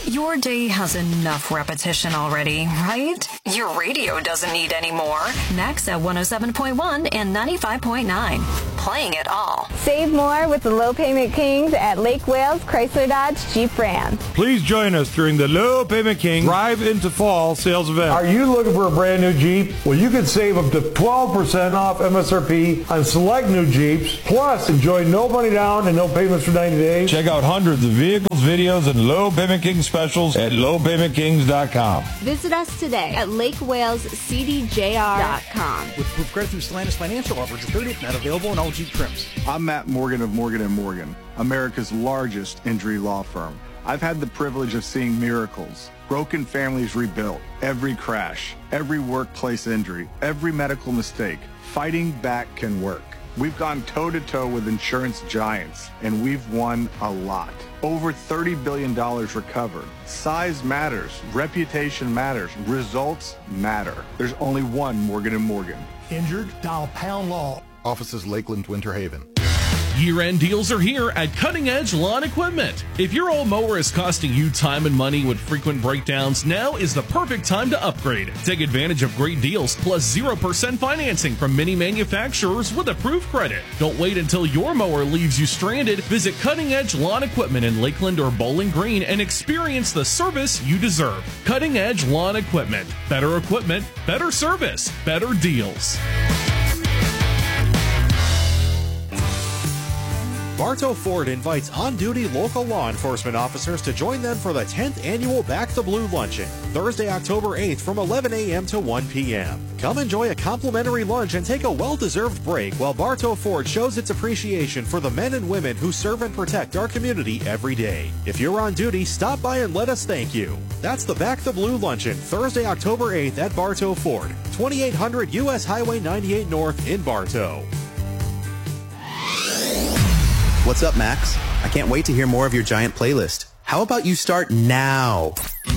Your day has enough repetition already, right? Your radio doesn't need any more. Next at 107.1 and 95.9. Playing it all. Save more with the Low Payment Kings at Lake Wales Chrysler Dodge Jeep Ram. Please join us during the Low Payment King Drive into Fall sales event. Are you looking for a brand new Jeep? Well, you can save up to 12% off MSRP on select new Jeeps. Plus, enjoy no money down and no payments for 90 days. Check out hundreds of vehicles, videos, and Low Payment King specials at lowpaymentkings.com. Visit us today at LakeWalesCDJR.com. With proof credit through Stellantis Financial, offers are 30th, not available in all Jeep trims. I'm Matt Morgan of Morgan & Morgan, America's largest injury law firm. I've had the privilege of seeing miracles, broken families rebuilt, every crash, every workplace injury, every medical mistake. Fighting back can work. We've gone toe-to-toe with insurance giants, and we've won a lot. Over $30 billion recovered. Size matters. Reputation matters. Results matter. There's only one Morgan & Morgan. Injured? Dial Pound Law. Offices Lakeland, Winter Haven. Year-end deals are here at Cutting Edge Lawn Equipment. If your old mower is costing you time and money with frequent breakdowns, now is the perfect time to upgrade. Take advantage of great deals plus 0% financing from many manufacturers with approved credit. Don't wait until your mower leaves you stranded. Visit Cutting Edge Lawn Equipment in Lakeland or Bowling Green and experience the service you deserve. Cutting Edge Lawn Equipment. Better service, better deals. Bartow Ford invites on-duty local law enforcement officers to join them for the 10th annual Back the Blue Luncheon, Thursday, October 8th from 11 a.m. to 1 p.m. Come enjoy a complimentary lunch and take a well-deserved break while Bartow Ford shows its appreciation for the men and women who serve and protect our community every day. If you're on duty, stop by and let us thank you. That's the Back the Blue Luncheon, Thursday, October 8th at Bartow Ford, 2800 U.S. Highway 98 North in Bartow. What's up, Max? I can't wait to hear more of your giant playlist. How about you start now?